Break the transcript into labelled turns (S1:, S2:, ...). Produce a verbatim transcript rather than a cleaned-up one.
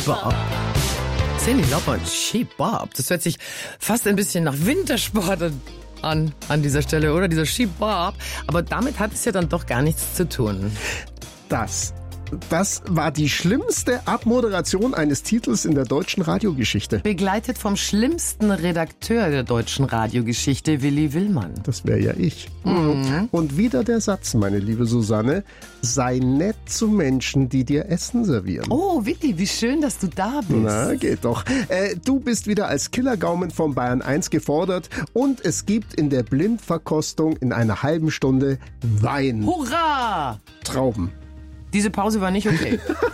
S1: Ski-Bob. Cyndi Lauper und Ski-Bob. Das hört sich fast ein bisschen nach Wintersport an, an dieser Stelle, oder? Dieser Ski-Bob. Aber damit hat es ja dann doch gar nichts zu tun.
S2: Das Das war die schlimmste Abmoderation eines Titels in der deutschen Radiogeschichte.
S1: Begleitet vom schlimmsten Redakteur der deutschen Radiogeschichte, Willi Willmann.
S2: Das wäre ja ich.
S1: Mhm.
S2: Und wieder der Satz, meine liebe Susanne: Sei nett zu Menschen, die dir Essen servieren.
S1: Oh, Willi, wie schön, dass du da bist.
S2: Na, geht doch. Äh, du bist wieder als Killergaumen von Bayern eins gefordert und es gibt in der Blindverkostung in einer halben Stunde Wein.
S1: Hurra!
S2: Trauben.
S1: Diese Pause war nicht okay.